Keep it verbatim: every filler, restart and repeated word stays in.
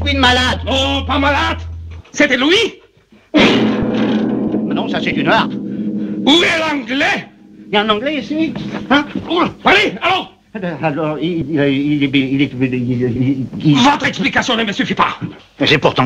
une malade. Oh, pas malade. C'était Louis. Non, ça c'est une harpe. Où est l'anglais? Il y a un anglais ici? Hein? Allez, allons. Alors, il, il, il, il, il, il, il, il, il, Votre explication ne me suffit pas. Mais c'est pourtant